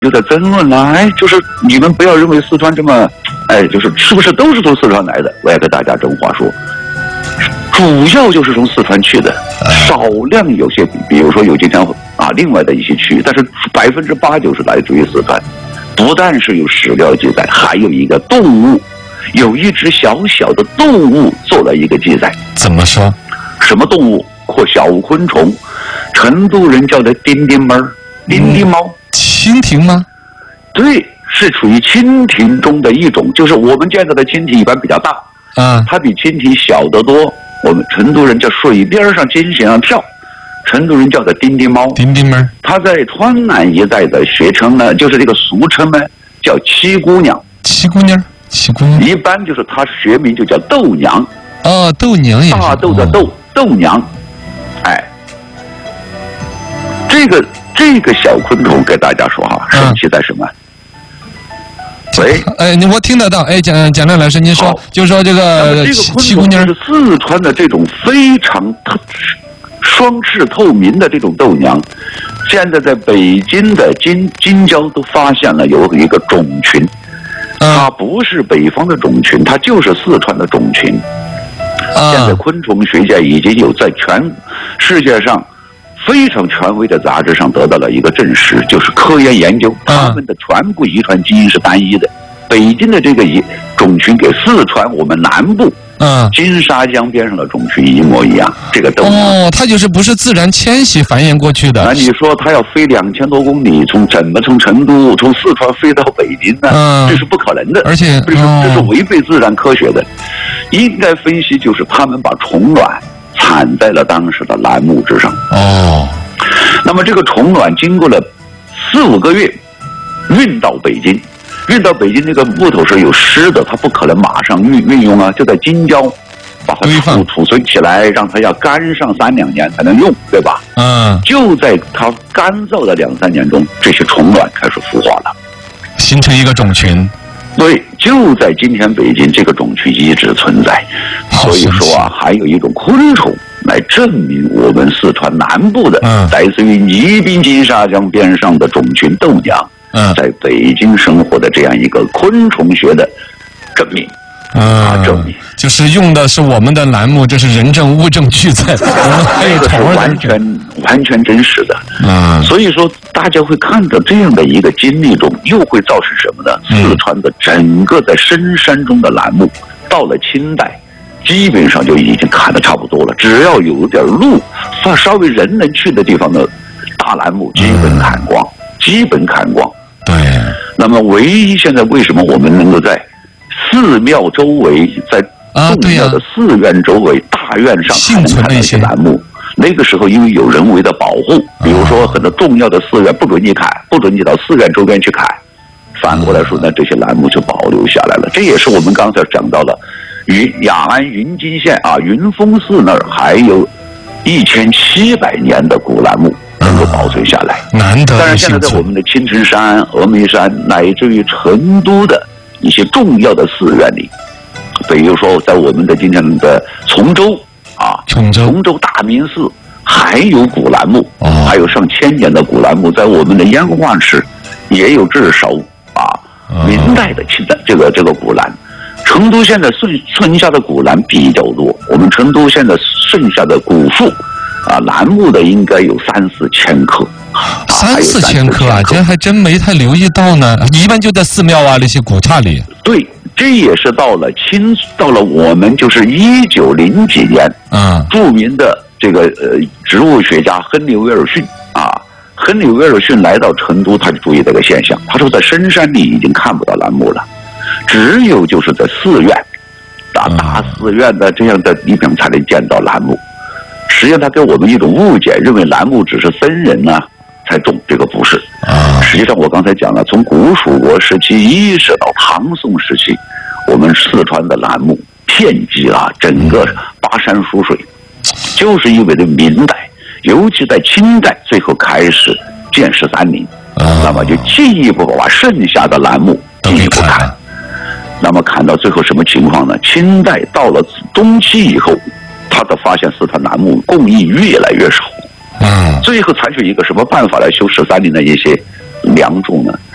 就在争论了，就是你们不要认为四川这么，就是是不是都是从四川来的？我也跟大家真话说，主要就是从四川去的，少量有些，比如说有经常另外的一些区域，但是80%-90%是来自于四川。不但是有史料记载，还有一个动物，有一只小小的动物做了一个记载。 怎么说？ 什么动物？或小昆虫，成都人叫的丁丁猫、丁丁猫。 蜻蜓吗？ 对，是属于蜻蜓中的一种，就是我们见到的蜻蜓一般比较大，它比蜻蜓小得多。我们成都人叫水边上金线上跳，成都人叫的丁丁猫。 丁丁猫，它在川南一带的学称呢，就是这个俗称呢叫七姑娘。 七姑娘，七姑娘， 一般就是它学名就叫豆娘。 豆娘也是大豆的豆，豆娘。这个小昆虫给大家说神奇在什么？喂， 我听得到。蒋亮老师，您说，就说这个七姑娘是四川的这种非常双翅透明的这种豆娘，现在在北京的京郊都发现了有一个种群，它不是北方的种群，它就是四川的种群。现在昆虫学家已经有在全世界上非常权威的杂志上得到了一个证实，就是科研究，他们的全部遗传基因是单一的。北京的这个种群给四川我们南部金沙江边上的种群一模一样。这个豆娘它就是不是自然迁徙繁衍过去的。 那你说它要飞2000多公里，怎么从成都从四川飞到北京呢？这是不可能的， 而且这是违背自然科学的。应该分析就是他们把虫卵产在了当时的楠木之上。那么这个虫卵经过了4-5个月运到北京，那个木头是有湿的，它不可能马上运用就在京郊把它储存起来，让它要干上3-2年才能用，对吧？就在它干燥的2-3年中，这些虫卵开始孵化了， 形成一个种群。 对，就在今天北京这个种群一直存在。所以说还有一种昆虫来证明我们四川南部的来自于宜宾金沙江边上的种群豆娘在北京生活的这样一个昆虫学的证明。证明就是用的是我们的栏目，这是人证物证俱在， 这个是完全真实的。所以说大家会看到这样的一个经历中，又会造成什么呢？四川的整个在深山中的栏目，到了清代基本上就已经砍得差不多了，只要有点路稍微人能去的地方的大栏目基本砍光。 对。 那么唯一现在为什么我们能够在寺庙周围，在重要的寺院周围、大院上还能看到一些栏目？那个时候因为有人为的保护，比如说很多重要的寺院不准你砍，不准你到寺院周边去砍。反过来说呢，这些栏目就保留下来了。这也是我们刚才讲到了，雅安云津县云峰寺那儿还有1700年的古栏目能够保存下来， 难得。 当然，现在在我们的青城山、峨眉山，乃至于成都的一些重要的寺院里，比如说在我们的今天的崇州崇州大明寺还有古栏目，还有上1000年的古栏目，在我们的烟花池也有至少明代的这个古栏。成都现在剩下的古栏比较多，我们成都现在剩下的古树栏目的应该有3-4千棵 ，3-4千棵这还真没太留意到呢。一般就在寺庙那些古刹里。对， 这也是到了我们就是1900几年，著名的这个植物学家亨利·威尔逊亨利·威尔逊来到成都，他就注意这个现象，他说在深山里已经看不到栏目了，只有就是在寺院大寺院的这样的地方才能见到栏目。实际上他给我们一种误解，认为栏目只是僧人才种，这个不是。实际上我刚才讲了，从古蜀国时期一直到唐宋时期，我们四川的栏目遍及整个巴山蜀水，就是因为明代，尤其在清代最后开始建13陵，那么就进一步把剩下的栏目进一步砍。那么砍到最后什么情况呢？清代到了中期以后，他的发现四川栏目供应越来越少，最后采取一个什么办法来修13陵的一些梁柱呢？